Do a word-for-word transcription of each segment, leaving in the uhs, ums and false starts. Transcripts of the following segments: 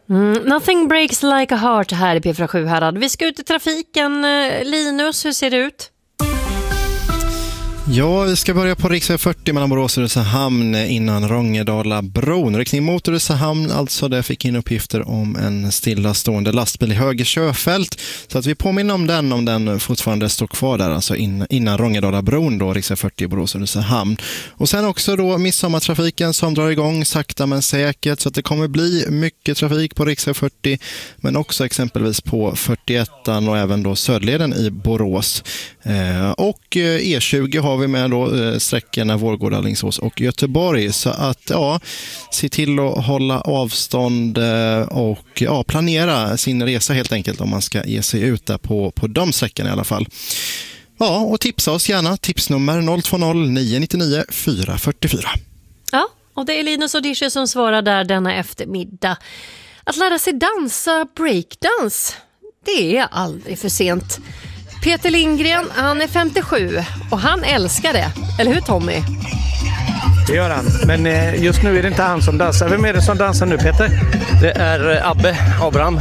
Mm, nothing breaks like a heart här i P fyra sju Härad. Vi ska ut i trafiken. Linus, hur ser det ut? Ja, vi ska börja på riksväg fyrtio mellan Borås och Ulricehamn innan Rångedala-bron. Riktning mot Ulricehamn, alltså där fick in uppgifter om en stillastående lastbil i höger körfält. Så att vi påminner om den, om den fortfarande står kvar där, alltså in, innan Rångedala-bron då, riksväg fyrtio Borås och Ulricehamn. Och sen också då midsommartrafiken som drar igång sakta men säkert, så att det kommer bli mycket trafik på riksväg fyrtio, men också exempelvis på fyrtioett och även då Söderleden i Borås. Eh, och E tjugo har vi med då sträckorna Vårgårda, Alingsås och Göteborg. Så att ja, se till att hålla avstånd och ja, planera sin resa helt enkelt om man ska ge sig ut där på, på de sträckorna i alla fall. Ja, och tipsa oss gärna. Tipsnummer noll två noll nio nio nio fyra fyra fyra. Ja, och det är Linus och Dische som svarar där denna eftermiddag. Att lära sig dansa breakdance, det är aldrig för sent. Peter Lindgren, han är femtiosju och han älskar det. Eller hur, Tommy? Det gör han. Men just nu är det inte han som dansar. Vem är det som dansar nu, Peter? Det är Abbe Abraham.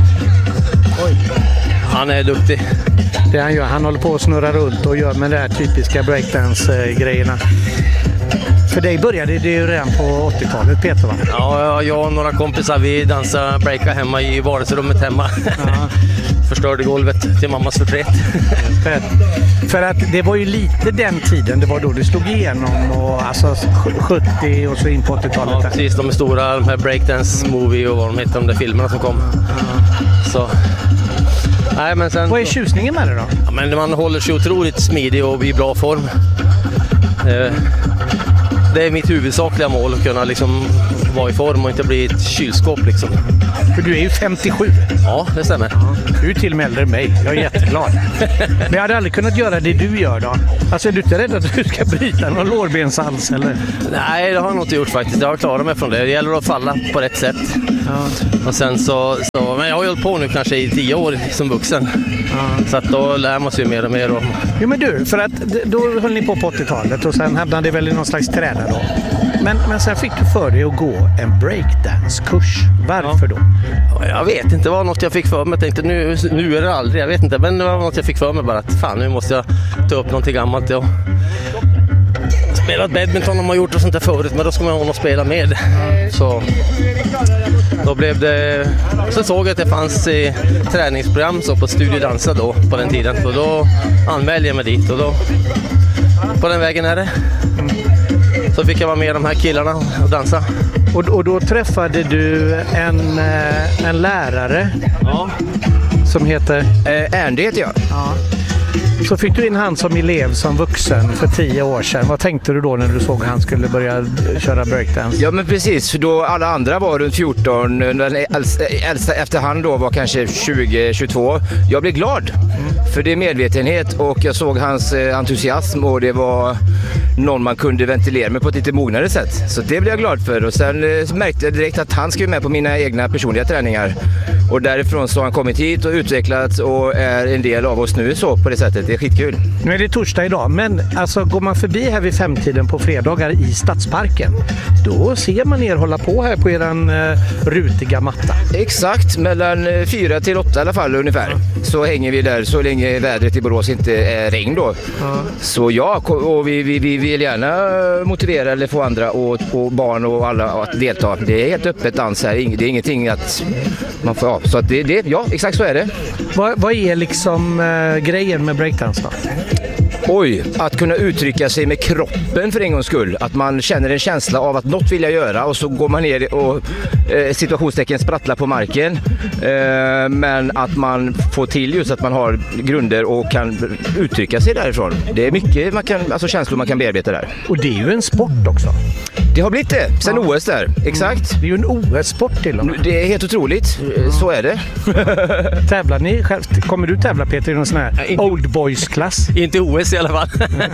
Oj. Han är duktig. Det han gör, han håller på att snurra runt och gör med de här typiska breakdance-grejerna. För dig började det ju redan på åttiotalet, Peter, va? Ja, jag och några kompisar, vi dansade breaka hemma i vardagsrummet hemma. Ja. Förstörde golvet till mammas förtret. För att det var ju lite den tiden, det var då det slog igenom, och alltså sjuttio och så in på åttiotalet. Ja, precis, de stora, de här breakdance movie och vad de heter, de där filmerna som kom. Så... Nej, men sen... Vad är tjusningen med det då? Ja, men man håller sig otroligt smidig och i bra form. Eh, det är mitt huvudsakliga mål, att kunna liksom vara i form och inte bli ett kylskåp liksom. För du är ju femtiosju. Ja, det stämmer. Ja, du är till och med äldre än mig. Jag är jätteglad. Men jag hade aldrig kunnat göra det du gör då. Alltså är du inte rädd att du ska bryta någon lårbenshals eller? Nej, det har jag nog inte gjort faktiskt. Jag har klarat mig från det. Det gäller att falla på rätt sätt. Ja. Och sen så, så... Men jag har ju hållit på nu kanske i tio år som vuxen. Ja. Så att då lär man sig mer och mer. Och... Jo men du, för att då höll ni på på åttiotalet och sen hamnade det väl i någon slags träda då. Men, men sen fick du för dig att gå en breakdance-kurs. Varför då? Jag vet inte, det var något jag fick för mig. Jag tänkte, nu, nu är det aldrig, jag vet inte. Men det var något jag fick för mig bara att fan, nu måste jag ta upp någonting gammalt. Jag spelat badminton har man gjort och sånt där förut, men då ska man ha något att spela med. Så då blev det... Så såg jag att det fanns i träningsprogram så på Studiodansa då, på den tiden. Så då anmälde jag mig dit och då... På den vägen är det. Så fick jag vara med de här killarna och dansa. Och, och då träffade du en, en lärare, ja, som heter... Eh, Ernst heter jag. Ja. Så fick du in han som elev, som vuxen för tio år sedan. Vad tänkte du då när du såg att han skulle börja köra breakdance? Ja men precis, för då alla andra var runt fjorton, den äldsta efterhand då var kanske tjugo tjugotvå. Jag blev glad, mm. för det är medvetenhet och jag såg hans entusiasm och det var någon man kunde ventilera med på ett lite mognare sätt. Så det blev jag glad för och sen märkte jag direkt att han skrev med på mina egna personliga träningar. Och därifrån så har han kommit hit och utvecklats och är en del av oss nu så på det sättet. Det är skitkul. Nu är det torsdag idag, men alltså går man förbi här vid femtiden på fredagar i Stadsparken, då ser man er hålla på här på eran uh, rutiga matta. Exakt, mellan fyra till åtta i alla fall ungefär. Ja. Så hänger vi där så länge vädret i Borås inte är regn då. Ja. Så ja, och vi, vi, vi vill gärna motivera eller få andra och, och barn och alla att delta. Det är helt öppet dans här, det är ingenting att man får av. Så att det, det, ja, exakt så är det. Vad, vad är liksom uh, grejen med breakdance då? Oj, att kunna uttrycka sig med kroppen för en gångs skull. Att man känner en känsla av att något vill jag göra och så går man ner och eh, situationstecken sprattlar på marken. Eh, men att man får till just att man har grunder och kan uttrycka sig därifrån. Det är mycket man kan, alltså känslor man kan bearbeta där. Och det är ju en sport också. Det har blivit det, sen ja. O S där, exakt. Det är ju en O S-sport till och med. Det är helt otroligt, så är det. Tävlar ni själv? Kommer du tävla, Peter, i någon sån här ja, Old Boys-klass? Inte O S i alla fall.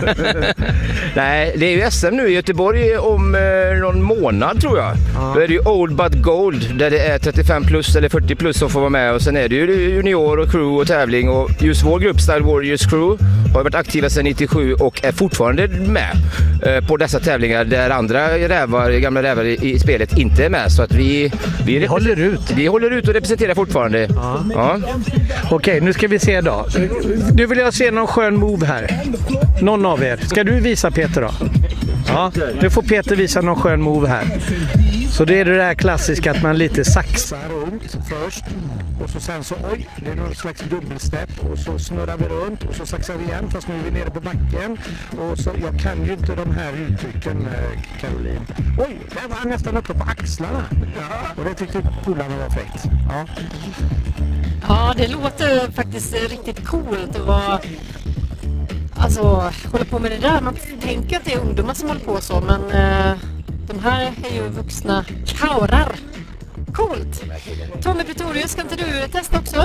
Nej, det är ju S M nu i Göteborg om eh, någon månad tror jag. Ja. Då är det ju Old But Gold där det är trettiofem plus eller fyrtio plus som får vara med. Och sen är det ju junior och crew och tävling. Och just vår grupp Style Warriors Crew har varit aktiva sedan nittiosju och är fortfarande med eh, på dessa tävlingar där andra rävar, gamla rävar i, i spelet inte är med. Så att vi, vi, vi håller ut. Vi håller ut och representerar fortfarande. Ja. Ja. Okej, nu ska vi se då. Nu vill jag se någon skön move här. Någon av er. Ska du visa Peter då? Ja, nu får Peter visa någon skön move här. Så det är det där klassiska att man lite saxar runt först. Och så sen så, oj, det är någon slags dubbelstepp. Och så snurrar vi runt och så saxar vi igen fast nu är vi nere på backen. Och så, jag kan ju inte de här uttrycken, Caroline. Oj, där var han nästan uppe på axlarna. Och det tyckte polarna var fräckt. Ja. Ja, det låter faktiskt riktigt coolt att vara... Alltså, hålla på med det där. Man tänker att det är ungdomar som håller på så, men eh, de här är ju vuxna kaurar. Coolt! Tommy Pretorius, kan inte du testa också?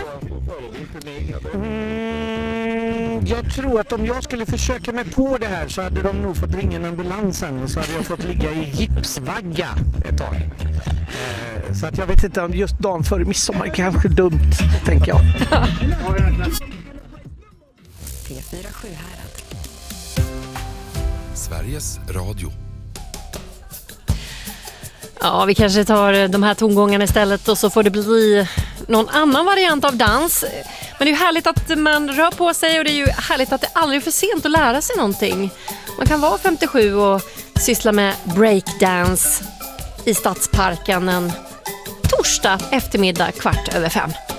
Mm, jag tror att om jag skulle försöka mig på det här så hade de nog fått ringa en ambulansen och så hade jag fått ligga i gipsvagga ett tag. Eh, så att jag vet inte om just dagen före midsommar kanske dumt, tänker jag. P fyra sju Härad. Sveriges Radio. Ja, vi kanske tar de här tongångarna istället och så får det bli någon annan variant av dans. Men det är ju härligt att man rör på sig och det är ju härligt att det aldrig är för sent att lära sig någonting. Man kan vara femtiosju och syssla med breakdance i Stadsparken en torsdag eftermiddag kvart över fem.